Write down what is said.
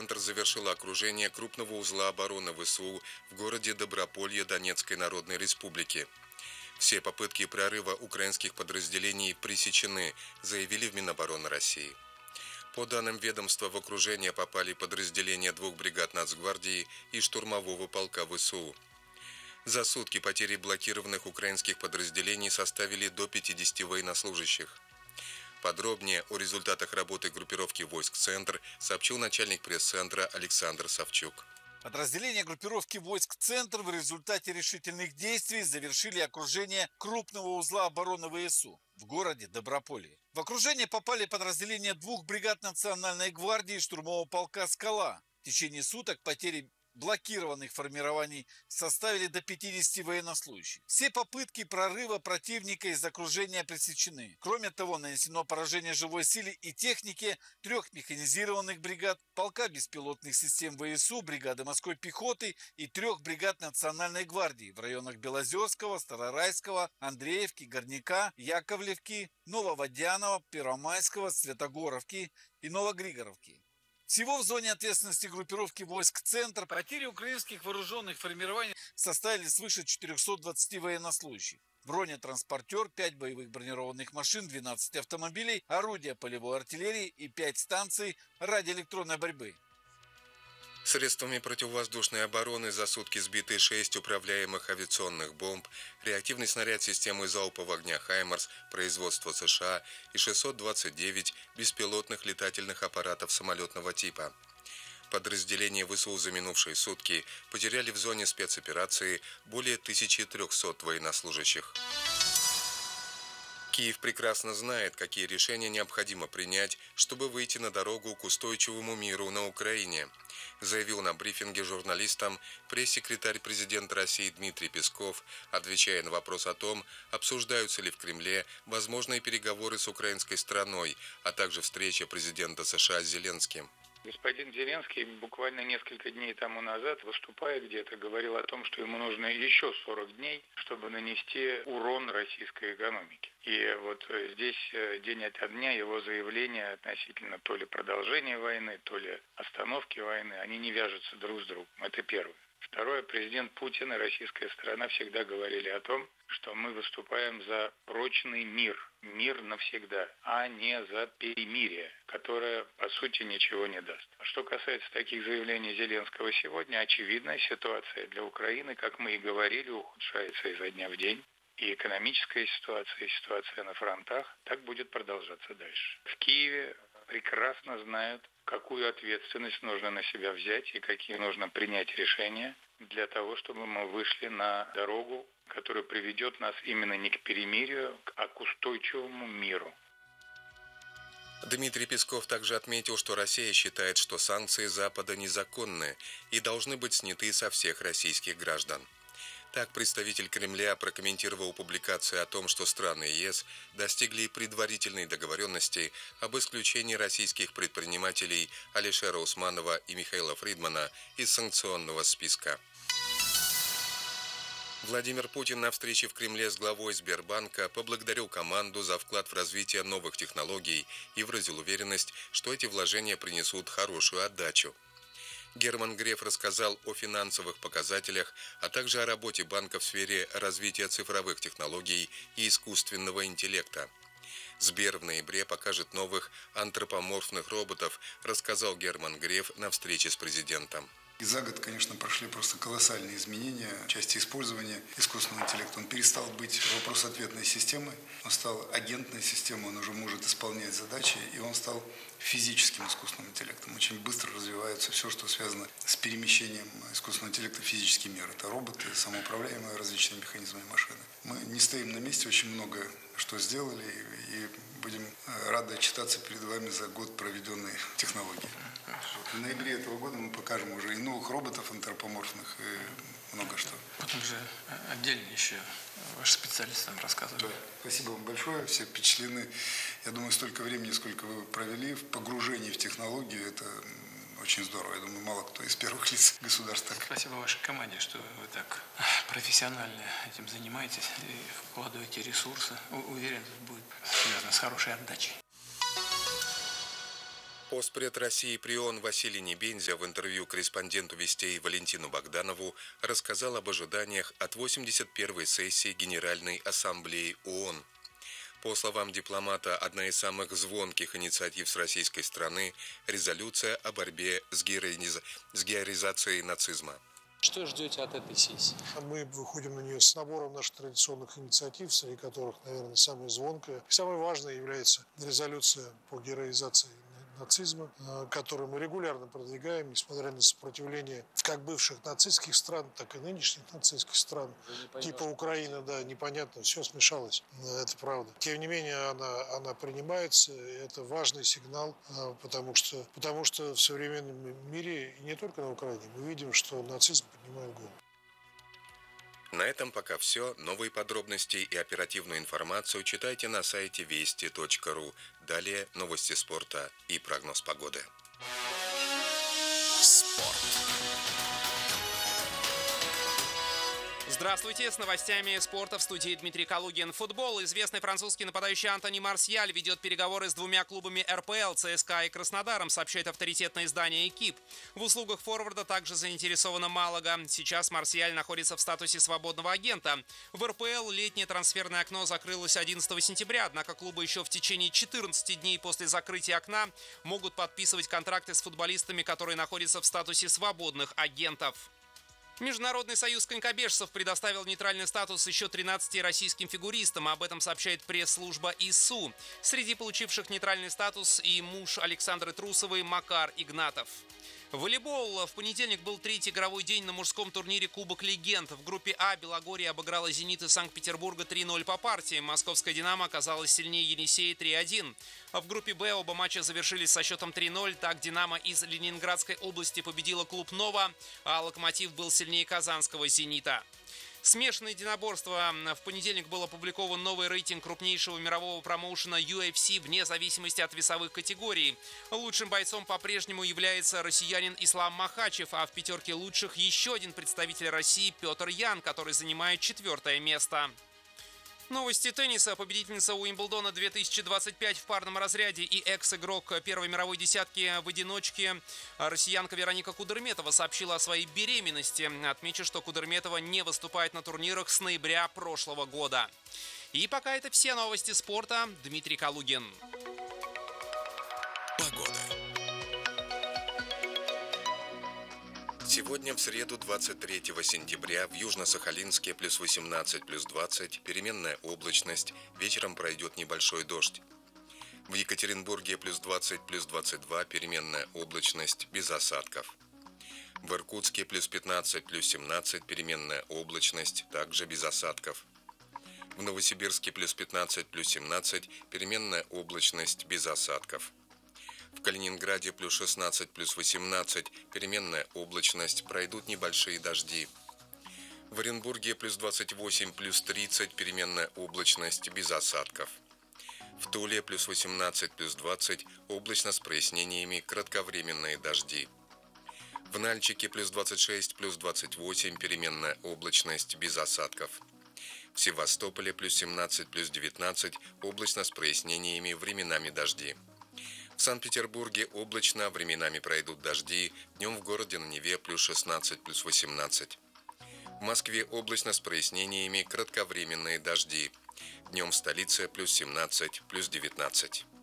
Центр завершил окружение крупного узла обороны ВСУ в городе Доброполье Донецкой Народной Республики. Все попытки прорыва украинских подразделений пресечены, заявили в Минобороны России. По данным ведомства, в окружение попали подразделения 2 бригад Нацгвардии и штурмового полка ВСУ. За сутки потери блокированных украинских подразделений составили до 50 военнослужащих. Подробнее о результатах работы группировки войск «Центр» сообщил начальник пресс-центра Александр Савчук. Подразделения группировки войск «Центр» в результате решительных действий завершили окружение крупного узла обороны ВСУ в городе Доброполье. В окружение попали подразделения 2 бригад Национальной гвардии и штурмового полка «Скала». В течение суток потери блокированных формирований составили до 50 военнослужащих. Все попытки прорыва противника из окружения пресечены. Кроме того, нанесено поражение живой силе и технике 3 механизированных бригад, полка беспилотных систем ВСУ, бригады морской пехоты и 3 бригад Национальной гвардии в районах Белозерского, Старорайского, Андреевки, Горняка, Яковлевки, Нововодянова, Первомайского, Святогоровки и Новогригоровки. Всего в зоне ответственности группировки войск «Центр» потери украинских вооруженных формирований составили свыше 420 военнослужащих. Бронетранспортер, 5 боевых бронированных машин, 12 автомобилей, орудия полевой артиллерии и 5 станций радиоэлектронной борьбы. Средствами противовоздушной обороны за сутки сбиты 6 управляемых авиационных бомб, реактивный снаряд системы залпового огня «Хаймарс» производства США и 629 беспилотных летательных аппаратов самолетного типа. Подразделения ВСУ за минувшие сутки потеряли в зоне спецоперации более 1300 военнослужащих. Киев прекрасно знает, какие решения необходимо принять, чтобы выйти на дорогу к устойчивому миру на Украине, заявил на брифинге журналистам пресс-секретарь президента России Дмитрий Песков, отвечая на вопрос о том, обсуждаются ли в Кремле возможные переговоры с украинской стороной, а также встреча президента США с Зеленским. Господин Зеленский буквально несколько дней тому назад, выступая где-то, говорил о том, что ему нужно еще 40 дней, чтобы нанести урон российской экономике. И вот здесь день ото дня его заявления относительно то ли продолжения войны, то ли остановки войны, они не вяжутся друг с другом. Это первое. Второе, президент Путин и российская сторона всегда говорили о том, что мы выступаем за прочный мир навсегда, а не за перемирие, которое, по сути, ничего не даст. Что касается таких заявлений Зеленского сегодня, очевидная ситуация для Украины, как мы и говорили, ухудшается изо дня в день. И экономическая ситуация, и ситуация на фронтах так будет продолжаться дальше. В Киеве прекрасно знают, какую ответственность нужно на себя взять и какие нужно принять решения для того, чтобы мы вышли на дорогу, которая приведет нас именно не к перемирию, а к устойчивому миру. Дмитрий Песков также отметил, что Россия считает, что санкции Запада незаконны и должны быть сняты со всех российских граждан. Так, представитель Кремля прокомментировал публикацию о том, что страны ЕС достигли предварительной договоренности об исключении российских предпринимателей Алишера Усманова и Михаила Фридмана из санкционного списка. Владимир Путин на встрече в Кремле с главой Сбербанка поблагодарил команду за вклад в развитие новых технологий и выразил уверенность, что эти вложения принесут хорошую отдачу. Герман Греф рассказал о финансовых показателях, а также о работе банка в сфере развития цифровых технологий и искусственного интеллекта. Сбер в ноябре покажет новых антропоморфных роботов, рассказал Герман Греф на встрече с президентом. И за год, конечно, прошли просто колоссальные изменения в части использования искусственного интеллекта. Он перестал быть вопрос-ответной системой, он стал агентной системой, он уже может исполнять задачи, и он стал физическим искусственным интеллектом. Очень быстро развивается все, что связано с перемещением искусственного интеллекта в физический мир. Это роботы, самоуправляемые различные механизмы машины. Мы не стоим на месте, очень много что сделали, и будем рады отчитаться перед вами за год, проведенной технологией. В ноябре этого года мы покажем уже и новых роботов антропоморфных, и много что. Потом же отдельно еще ваши специалисты нам рассказывали. Да. Спасибо вам большое, все впечатлены. Я думаю, столько времени, сколько вы провели в погружении в технологию, это очень здорово. Я думаю, мало кто из первых лиц государства. Спасибо вашей команде, что вы так профессионально этим занимаетесь и вкладываете ресурсы. Уверен, это будет связано с хорошей отдачей. Оспред России при ООН Василий Небензя в интервью корреспонденту «Вестей» Валентину Богданову рассказал об ожиданиях от 81-й сессии Генеральной Ассамблеи ООН. По словам дипломата, одна из самых звонких инициатив с российской стороны – резолюция о борьбе с героизацией нацизма. Что ждете от этой сессии? Мы выходим на нее с набором наших традиционных инициатив, среди которых, наверное, самая звонкая и самая важная является резолюция по героизации нацизма, которую мы регулярно продвигаем, несмотря на сопротивление как бывших нацистских стран, так и нынешних нацистских стран, типа Украины, да, непонятно, все смешалось, это правда. Тем не менее, она принимается, это важный сигнал, потому что в современном мире, и не только на Украине, мы видим, что нацизм поднимает голову. На этом пока все. Новые подробности и оперативную информацию читайте на сайте вести.ру. Далее новости спорта и прогноз погоды. Спорт. Здравствуйте, с новостями спорта в студии Дмитрий Калугин. Футбол. Известный французский нападающий Антони Марсиаль ведет переговоры с двумя клубами РПЛ, ЦСКА и Краснодаром, сообщает авторитетное издание «Экип». В услугах форварда также заинтересована Малага. Сейчас Марсиаль находится в статусе свободного агента. В РПЛ летнее трансферное окно закрылось 11 сентября, однако клубы еще в течение 14 дней после закрытия окна могут подписывать контракты с футболистами, которые находятся в статусе свободных агентов. Международный союз конькобежцев предоставил нейтральный статус еще 13 российским фигуристам. Об этом сообщает пресс-служба ИСУ. Среди получивших нейтральный статус и муж Александры Трусовой Макар Игнатов. Волейбол. В понедельник был третий игровой день на мужском турнире Кубок Легенд. В группе А Белогорье обыграла «Зенит» из Санкт-Петербурга 3-0 по партии. Московская «Динамо» оказалась сильнее «Енисея» 3-1. В группе Б оба матча завершились со счетом 3-0. Так «Динамо» из Ленинградской области победила клуб «Нова», а «Локомотив» был сильнее казанского «Зенита». Смешанное единоборство. В понедельник был опубликован новый рейтинг крупнейшего мирового промоушена UFC вне зависимости от весовых категорий. Лучшим бойцом по-прежнему является россиянин Ислам Махачев, а в пятерке лучших еще один представитель России Петр Ян, который занимает 4-е место. Новости тенниса. Победительница Уимблдона 2025 в парном разряде и экс-игрок первой мировой десятки в одиночке россиянка Вероника Кудерметова сообщила о своей беременности. Отмечу, что Кудерметова не выступает на турнирах с ноября прошлого года. И пока это все новости спорта. Дмитрий Калугин. Погода. Сегодня, в среду, 23 сентября, в Южно-Сахалинске плюс 18, плюс 20, переменная облачность, вечером пройдет небольшой дождь. В Екатеринбурге плюс 20, плюс 22, переменная облачность, без осадков. В Иркутске плюс 15, плюс 17, переменная облачность, также без осадков. В Новосибирске плюс 15, плюс 17, переменная облачность, без осадков. В Калининграде плюс 16, плюс 18, переменная облачность, пройдут небольшие дожди. В Оренбурге плюс 28, плюс 30, переменная облачность, без осадков. В Туле плюс 18, плюс 20, облачно с прояснениями, кратковременные дожди. В Нальчике плюс 26, плюс 28, переменная облачность, без осадков. В Севастополе плюс 17, плюс 19, облачно с прояснениями, временами дожди. В Санкт-Петербурге облачно, временами пройдут дожди, днем в городе на Неве плюс 16, плюс 18. В Москве облачно с прояснениями, кратковременные дожди, днем в столице плюс 17, плюс 19.